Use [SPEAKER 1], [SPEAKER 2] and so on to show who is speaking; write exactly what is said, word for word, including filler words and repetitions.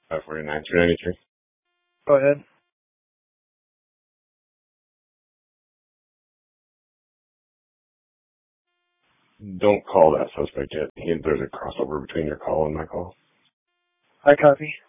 [SPEAKER 1] five forty-nine, three ninety-three.
[SPEAKER 2] Go ahead.
[SPEAKER 1] Don't call that suspect yet. He, there's a crossover between your call and my call.
[SPEAKER 2] I copy.